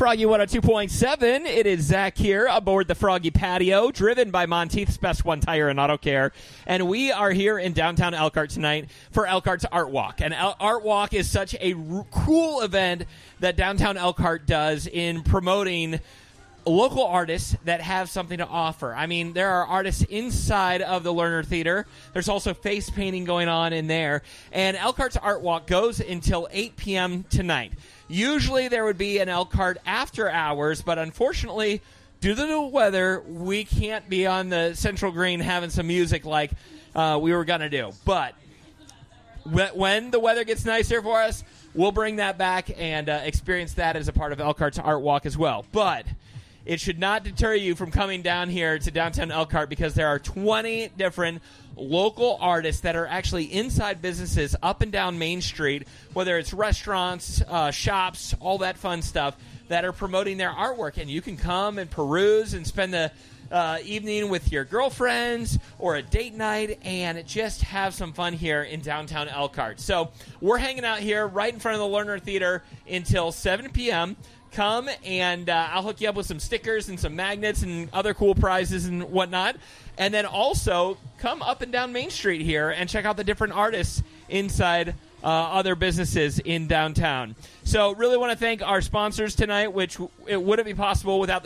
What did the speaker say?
Froggy 102.7. It is Zach here aboard the Froggy Patio, driven by Monteith's Best One Tire and Auto Care. And we are here in downtown Elkhart tonight for Elkhart's Art Walk. And Art Walk is such a cool event that downtown Elkhart does in promoting local artists that have something to offer. I mean, there are artists inside of the Lerner Theater. There's also face painting going on in there. And Elkhart's Art Walk goes until 8 p.m. tonight. Usually there would be an Elkhart after hours, but unfortunately, due to the weather, we can't be on the Central Green having some music like we were going to do. But when the weather gets nicer for us, we'll bring that back and experience that as a part of Elkhart's Art Walk as well. But it should not deter you from coming down here to downtown Elkhart because there are 20 different local artists that are actually inside businesses up and down Main Street, whether it's restaurants, shops, all that fun stuff, that are promoting their artwork. And you can come and peruse and spend the evening with your girlfriends or a date night and just have some fun here in downtown Elkhart. So we're hanging out here right in front of the Lerner Theater until 7 p.m. Come, and I'll hook you up with some stickers and some magnets and other cool prizes and whatnot. And then also come up and down Main Street here and check out the different artists inside other businesses in downtown. So really want to thank our sponsors tonight, which it wouldn't be possible without